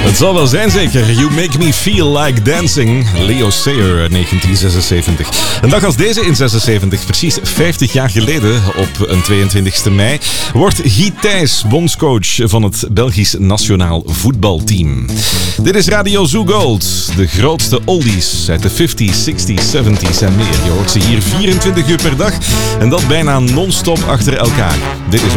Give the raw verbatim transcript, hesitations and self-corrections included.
Het zal wel zijn zeker. You Make Me Feel Like Dancing. Leo Sayer uit negentien zesenzeventig. Een dag als deze in zesenzeventig, precies vijftig jaar geleden, op een tweeëntwintigste mei, wordt Guy Thijs bondscoach van het Belgisch nationaal voetbalteam. Dit is Radio Zoo Gold. De grootste oldies uit de vijftiger, zestigers, zeventigers en meer. Je hoort ze hier vierentwintig uur per dag en dat bijna non-stop achter elkaar. Dit is